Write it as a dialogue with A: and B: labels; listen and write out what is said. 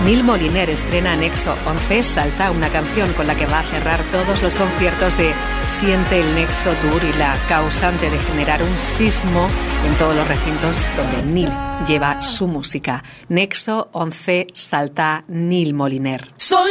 A: Nil Moliner estrena Nexo 11 Salta, una canción con la que va a cerrar todos los conciertos de Siente el Nexo Tour y la causante de generar un sismo en todos los recintos donde Nil lleva su música. Nexo 11 Salta, Nil Moliner.